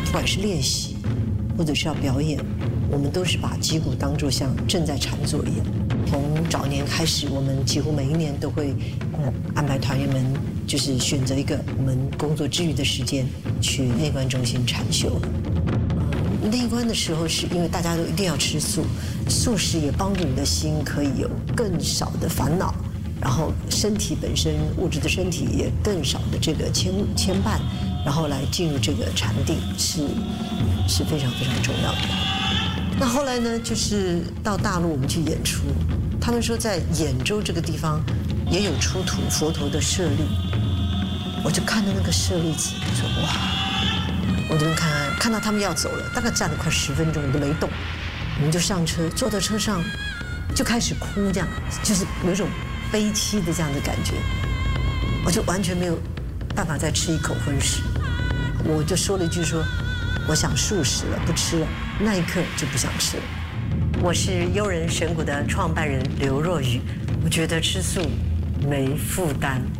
不管是练习或者是要表演，我们都是把击鼓当作像正在禅坐一样。从早年开始，我们几乎每一年都会安排团员们就是选择一个我们工作之余的时间去内观中心禅修。内观的时候是因为大家都一定要吃素，素食也帮助你的心可以有更少的烦恼，然后身体本身物质的身体也更少的这个牵绊，然后来进入这个禅定是非常非常重要的。那后来呢，就是到大陆我们去演出，他们说在兖州这个地方也有出土佛陀的舍利，我就看到那个舍利子，说哇，我这边看到他们要走了，大概站了快10分钟，我都没动，我们就上车，坐到车上就开始哭，这样就是有一种悲戚的这样的感觉，我就完全没有办法再吃一口荤食，我就说了一句说，我想素食了，不吃了，那一刻就不想吃了。我是悠人神谷的创办人刘若瑀，我觉得吃素没负担。